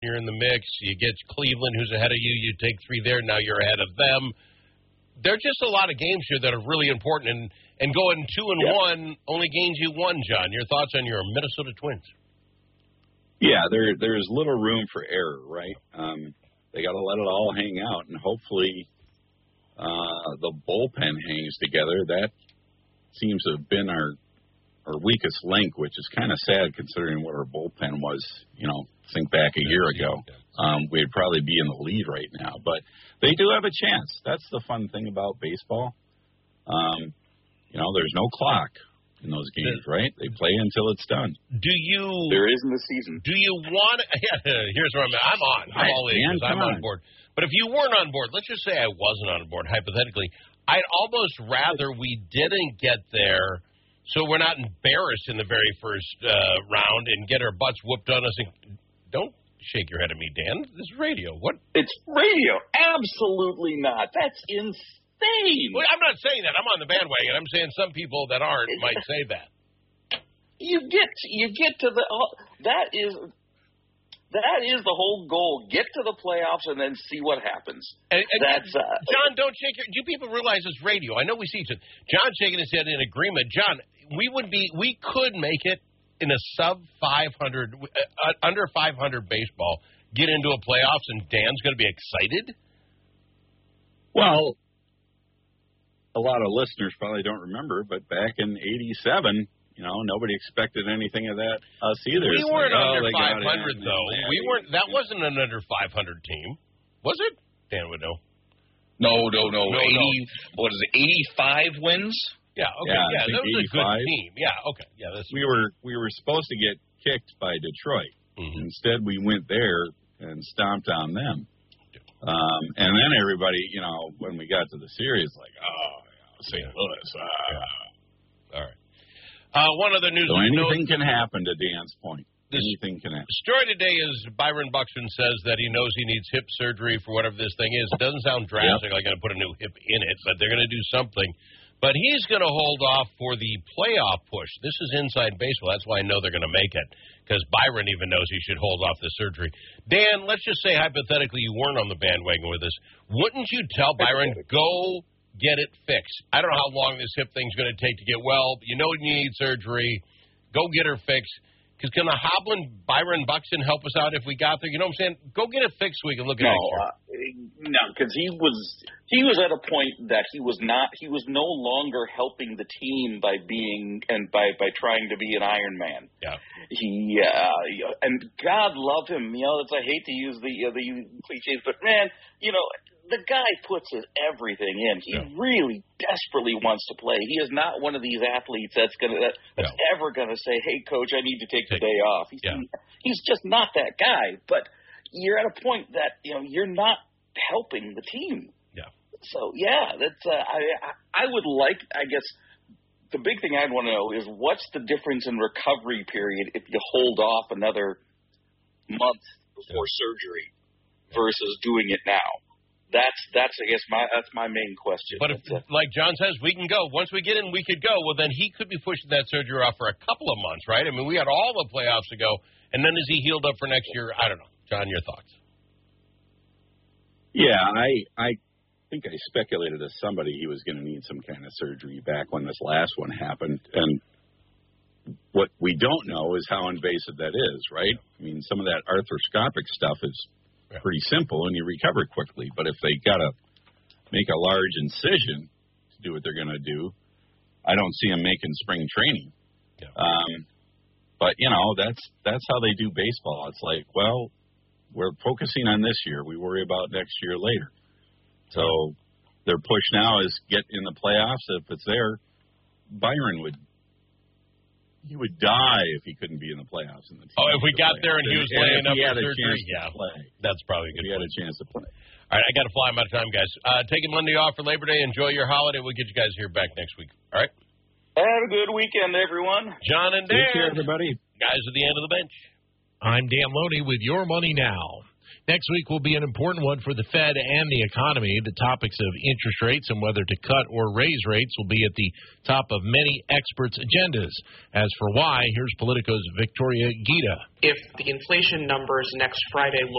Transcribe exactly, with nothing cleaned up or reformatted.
you're in the mix. You get Cleveland, who's ahead of you. You take three there. Now you're ahead of them. There are just a lot of games here that are really important. And, and going two and yeah. one only gains you one, John. Your thoughts on your Minnesota Twins? Yeah, there there's little room for error, right? Um, they got to let it all hang out, and hopefully uh, the bullpen hangs together. That seems to have been our our weakest link, which is kind of sad considering what our bullpen was, you know, think back a year ago. Um, we'd probably be in the lead right now. But they do have a chance. That's the fun thing about baseball. Um, you know, there's no clock in those games, right? They play until it's done. Do you... There is in the season. Do you want... Here's where I'm at. I'm on. I'm all in. I'm on board. But if you weren't on board, let's just say I wasn't on board, hypothetically, I'd almost rather we didn't get there so we're not embarrassed in the very first uh, round and get our butts whooped on us. And don't shake your head at me, Dan. This is radio. What? It's radio. Absolutely not. That's insane. Well, I'm not saying that. I'm on the bandwagon. I'm saying some people that aren't might say that. You get you get to the uh, that is that is the whole goal. Get to the playoffs and then see what happens. And, and That's uh, John. Don't shake your. Do people realize it's radio? I know we see each other. John shaking his head in agreement. John, we would be. We could make it in a sub five hundred, uh, under five hundred baseball. Get into a playoffs, and Dan's going to be excited. Well, a lot of listeners probably don't remember, but back in eighty-seven, you know, nobody expected anything of that us either. We it's weren't like, under oh, five hundred, in, though. Man, we weren't. That wasn't an under five hundred team, was it? Dan would know. No, no, no. no eighty. No. What is it? eighty-five wins. Yeah. Okay. Yeah, yeah that was eighty-five. A good team. Yeah. Okay. Yeah. That's. We were we were supposed to get kicked by Detroit. Mm-hmm. Instead, we went there and stomped on them. Um, and then everybody, you know, when we got to the series, like, oh, Saint Louis. Ah. Yeah. All right. Uh, one other news. So anything can happen, to Dan's point. This anything can happen. Story today is Byron Buxton says that he knows he needs hip surgery for whatever this thing is. It doesn't sound drastic, yep. like going to put a new hip in it, but they're going to do something. But he's going to hold off for the playoff push. This is inside baseball. That's why I know they're going to make it, because Byron even knows he should hold off the surgery. Dan, let's just say hypothetically you weren't on the bandwagon with this. Wouldn't you tell Byron, go get it fixed? I don't know how long this hip thing's going to take to get well. You know you need surgery. Go get her fixed. Because can a hobbling Byron Buxton help us out if we got there? You know what I'm saying? Go get it fixed so we can look at no, it. Uh, no, because he was he was at a point that he was not he was no longer helping the team by being and by, by trying to be an Iron Man. Yeah. He uh, and God love him. You know, it's, I hate to use the uh, the cliches, but man, you know. The guy puts his everything in. He yeah. really desperately wants to play. He is not one of these athletes that's gonna that, that's no. ever gonna say, "Hey, coach, I need to take, take the day off." He's, yeah. he, he's just not that guy. But you're at a point that you know you're not helping the team. Yeah. So yeah, that's. Uh, I, I I would like. I guess the big thing I'd want to know is what's the difference in recovery period if you hold off another month before yeah. surgery versus doing it now. That's that's I guess my that's my main question. But if, like John says, we can go. Once we get in, we could go. Well, then he could be pushing that surgery off for a couple of months, right? I mean, we had all the playoffs to go, and then is he healed up for next year? I don't know. John, your thoughts? Yeah, I I think I speculated to somebody he was going to need some kind of surgery back when this last one happened, and what we don't know is how invasive that is, right? I mean, some of that arthroscopic stuff is pretty simple, and you recover quickly. But if they got to make a large incision to do what they're going to do, I don't see them making spring training. Yeah. Um, but, you know, that's that's how they do baseball. It's like, well, we're focusing on this year. We worry about next year later. So their push now is get in the playoffs. If it's there, Byron would He would die if he couldn't be in the playoffs. In the team oh, if we got there and he was and laying up for surgery, yeah, that's probably a good. He had a chance to play. All right, I got to fly. I'm out of time, guys. Uh, taking Monday off for Labor Day. Enjoy your holiday. We'll get you guys here back next week. All right. Have a good weekend, everyone. John and Dan. Take care, everybody. Guys at the end of the bench. I'm Dan Loney with Your Money Now. Next week will be an important one for the Fed and the economy. The topics of interest rates and whether to cut or raise rates will be at the top of many experts' agendas. As for why, here's Politico's Victoria Guida. If the inflation numbers next Friday look